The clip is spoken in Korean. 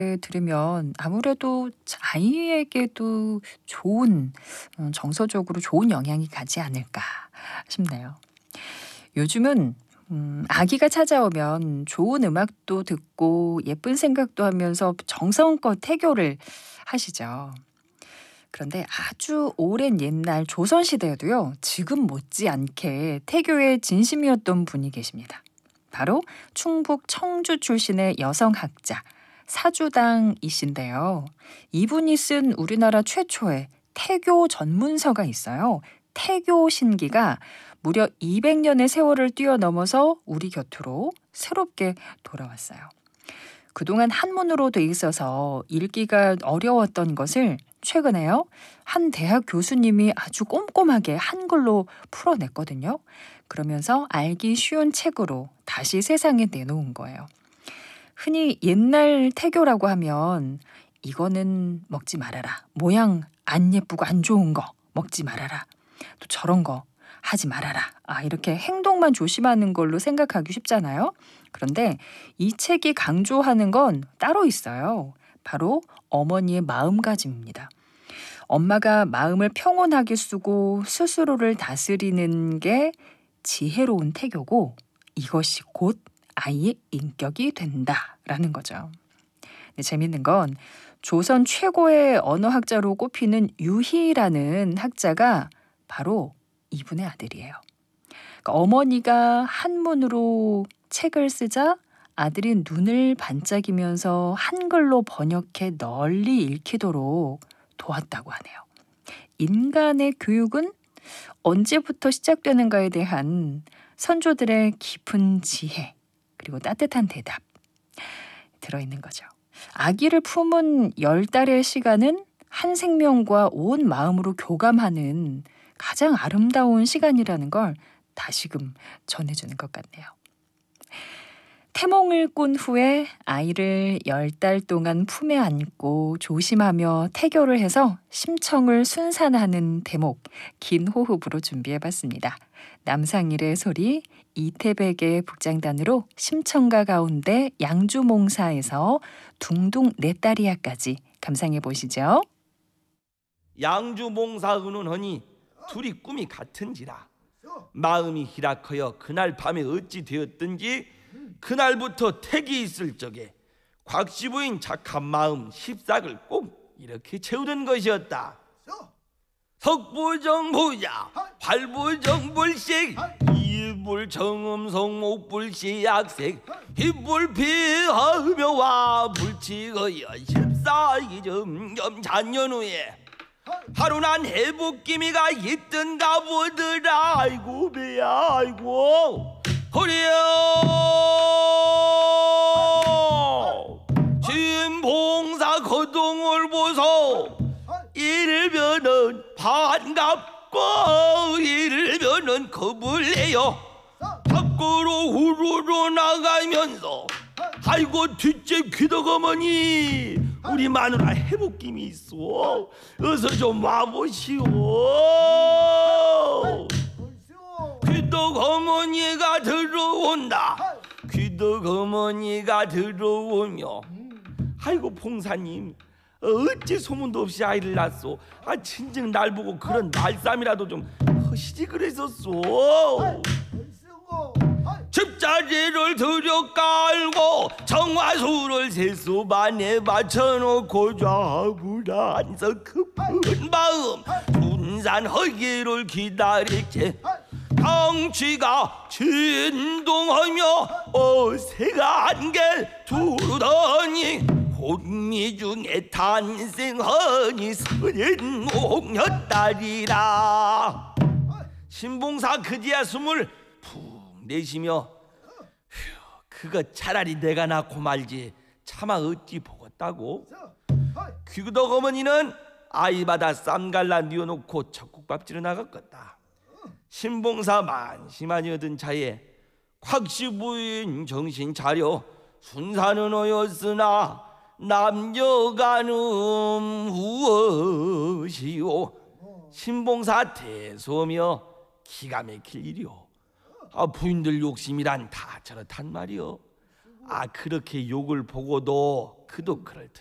들으면 아무래도 아이에게도 좋은 정서적으로 좋은 영향이 가지 않을까 싶네요. 요즘은 아기가 찾아오면 좋은 음악도 듣고 예쁜 생각도 하면서 정성껏 태교를 하시죠. 그런데 아주 오랜 옛날 조선시대에도요, 지금 못지않게 태교에 진심이었던 분이 계십니다. 바로 충북 청주 출신의 여성학자 사주당이신데요. 이분이 쓴 우리나라 최초의 태교 전문서가 있어요. 태교신기가 무려 200년의 세월을 뛰어넘어서 우리 곁으로 새롭게 돌아왔어요. 그동안 한문으로 돼 있어서 읽기가 어려웠던 것을 최근에요, 한 대학 교수님이 아주 꼼꼼하게 한글로 풀어냈거든요. 그러면서 알기 쉬운 책으로 다시 세상에 내놓은 거예요. 흔히 옛날 태교라고 하면 이거는 먹지 말아라. 모양 안 예쁘고 안 좋은 거 먹지 말아라. 또 저런 거 하지 말아라. 이렇게 행동만 조심하는 걸로 생각하기 쉽잖아요. 그런데 이 책이 강조하는 건 따로 있어요. 바로 어머니의 마음가짐입니다. 엄마가 마음을 평온하게 쓰고 스스로를 다스리는 게 지혜로운 태교고, 이것이 곧 아이의 인격이 된다라는 거죠. 근데 재밌는 건 조선 최고의 언어학자로 꼽히는 유희라는 학자가 바로 이분의 아들이에요. 그러니까 어머니가 한문으로 책을 쓰자 아들이 눈을 반짝이면서 한글로 번역해 널리 읽히도록 도왔다고 하네요. 인간의 교육은 언제부터 시작되는가에 대한 선조들의 깊은 지혜, 그리고 따뜻한 대답 들어있는 거죠. 아기를 품은 10달의 시간은 한 생명과 온 마음으로 교감하는 가장 아름다운 시간이라는 걸 다시금 전해주는 것 같네요. 태몽을 꾼 후에 아이를 10달 동안 품에 안고 조심하며 태교를 해서 심청을 순산하는 대목, 긴 호흡으로 준비해봤습니다. 남상일의 소리, 이태백의 북장단으로 심청가 가운데 양주몽사에서 둥둥 내 딸이야까지 감상해 보시죠. 양주몽사은은 허니 둘이 꿈이 같은지라 마음이 희락하여 그날 밤에 어찌 되었든지 그날부터 택이 있을 적에 곽시부인 착한 마음 10삭을 꼭 이렇게 채우던 것이었다. 석부정부자 팔부정불식 이불정음성 옥불시약색 흰불피하며와 불치거여 14기 점점 잔년 후에 하루 난 해복기미가 있던가 보더라. 아이고 배야 아이고 허리야. 진봉사 거동을 보소. 일면은 반갑고 일면은 겁을 내요. 밖으로 우르르 나가면서 아이고 뒷집 귀덕어머니 우리 마누라 해복김이 있어. 어서 좀 와보시오. 귀덕어머니가 들어온다. 귀덕어머니가 들어오며 아이고 봉사님 어찌 소문도 없이 아이를 낳았소. 친정 날 보고 그런 말씀이라도 좀 하시지 그랬었소. 집자리를 들여 깔고 정화수를 세수반에 받쳐놓고 좌불안서 급한 마음 순산하기를 기다릴게 당취가 진동하며 어새가 안개 두르더니 혼미 중에 탄생하니 35녀딸이라. 신봉사 그제야 숨을 푹 내쉬며 그거 차라리 내가 낳고 말지 차마 어찌 보겠다고. 귀덕 어머니는 아이마다 쌈갈라 뉘어놓고 젖국밥지로 나갔겠다. 신봉사 만시만이 얻은 차에 곽시부인 정신 차려 순산은 어였으나 남녀간음 후엇이요. 신봉사 대소며 기가 막힐 일이요. 부인들 욕심이란 다 저렇단 말이요. 그렇게 욕을 보고도 그도 그럴 테.